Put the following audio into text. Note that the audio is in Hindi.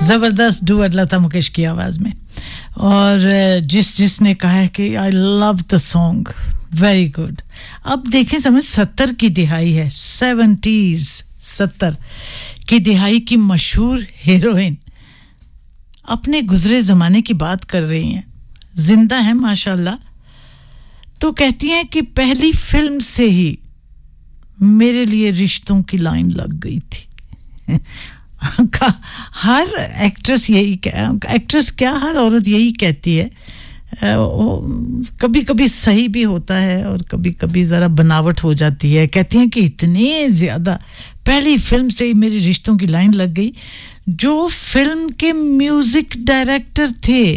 जबरदस्त डुएट लता मुकेश की आवाज में और जिसने कहा है कि I love the song very good अब देखें समझ 70 की दिहाई है 70 की दिहाई की मशहूर हीरोइन अपने गुजरे जमाने की बात कर रही हैं जिंदा है माशाल्लाह तो कहती हैं कि पहली फिल्म से ही मेरे लिए रिश्तों की लाइन लग गई थी हर एक्ट्रेस एक्ट्रेस क्या हर औरत यही कहती है कभी-कभी सही भी होता है और कभी-कभी जरा बनावट हो जाती है कहती हैं कि इतने ज्यादा पहली फिल्म से ही मेरे रिश्तों की लाइन लग गई जो फिल्म के म्यूजिक डायरेक्टर थे